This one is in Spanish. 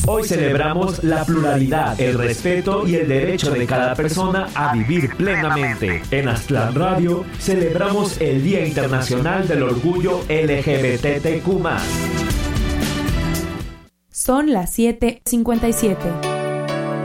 Hoy celebramos la pluralidad, el respeto y el derecho de cada persona a vivir plenamente. En Aztlán Radio celebramos el Día Internacional del Orgullo LGBTQ+. Son las 7:57.